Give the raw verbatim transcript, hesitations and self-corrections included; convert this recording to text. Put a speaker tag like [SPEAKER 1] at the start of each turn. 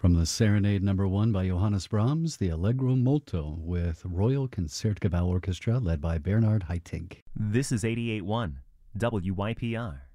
[SPEAKER 1] From the Serenade Number One by Johannes Brahms, the Allegro Molto with Royal Concertgebouw Orchestra led by Bernard Haitink.
[SPEAKER 2] This is eighty-eight point one W Y P R.